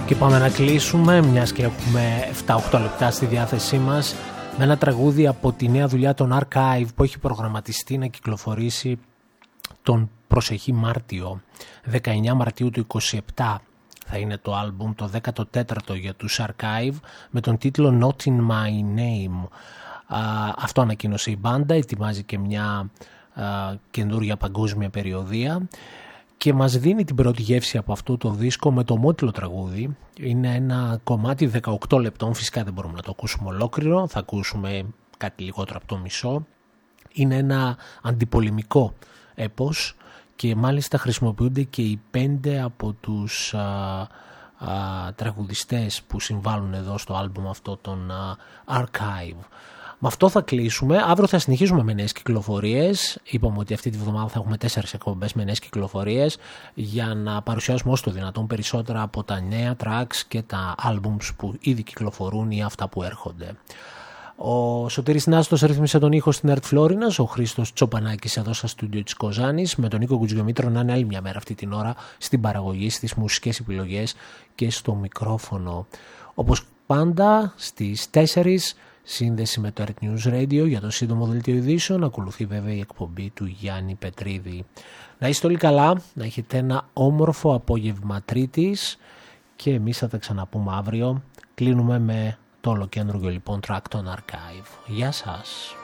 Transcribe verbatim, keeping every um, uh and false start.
Και πάμε να κλείσουμε, μιας και έχουμε επτά οκτώ λεπτά στη διάθεσή μας, με ένα τραγούδι από τη νέα δουλειά των Archive που έχει προγραμματιστεί να κυκλοφορήσει τον προσεχή Μάρτιο. δεκαεννιά Μαρτίου του είκοσι επτά θα είναι το άλμπουμ, το δέκατο τέταρτο για τους Archive, με τον τίτλο Not in My Name. Α, αυτό ανακοίνωσε η μπάντα, ετοιμάζει και μια α, καινούρια παγκόσμια περιοδεία και μας δίνει την πρώτη γεύση από αυτό το δίσκο με το μότιλο τραγούδι. Είναι ένα κομμάτι δεκαοκτώ λεπτών, φυσικά δεν μπορούμε να το ακούσουμε ολόκληρο, θα ακούσουμε κάτι λιγότερο από το μισό. Είναι ένα αντιπολεμικό έπος και μάλιστα χρησιμοποιούνται και οι πέντε από τους α, α, τραγουδιστές που συμβάλλουν εδώ στο άλμπουμ αυτό των α, Archive. Με αυτό θα κλείσουμε. Αύριο θα συνεχίσουμε με νέες κυκλοφορίες. Είπαμε ότι αυτή τη βδομάδα θα έχουμε τέσσερις εκπομπές με νέες κυκλοφορίες για να παρουσιάσουμε όσο το δυνατόν περισσότερα από τα νέα tracks και τα albums που ήδη κυκλοφορούν ή αυτά που έρχονται. Ο Σωτήρης Νάστος ρύθμισε τον ήχο στην Ερτ Φλόρινας, ο Χρήστος Τσοπανάκης εδώ στα στούντιο της Κοζάνης, με τον Νίκο Κουτζιομήτρο να είναι άλλη μια μέρα αυτή την ώρα στην παραγωγή, στις μουσικές επιλογές και στο μικρόφωνο. Όπως πάντα στις τέσσερις σύνδεση με το Earth News Radio για το σύντομο δελτίο ειδήσεων. Ακολουθεί βέβαια η εκπομπή του Γιάννη Πετρίδη. Να είστε όλοι καλά, να έχετε ένα όμορφο απόγευμα Τρίτης και εμείς θα τα ξαναπούμε αύριο. Κλείνουμε με το ολοκέντρο λοιπόν track των Archive. Γεια σας.